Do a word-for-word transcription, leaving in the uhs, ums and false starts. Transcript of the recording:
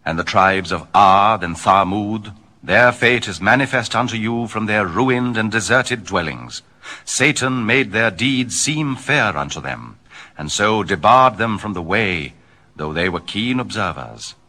And the tribes of Ad and Thamud, their fate is manifest unto you from their ruined and deserted dwellings. Satan made their deeds seem fair unto them, and so debarred them from the way, though they were keen observers.